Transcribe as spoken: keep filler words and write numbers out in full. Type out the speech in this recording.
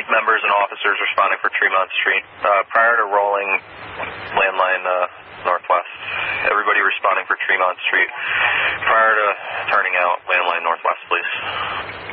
members and officers responding for Tremont Street. Uh, prior to rolling landline uh, northwest, everybody responding for Tremont Street. Prior to turning out landline northwest, please.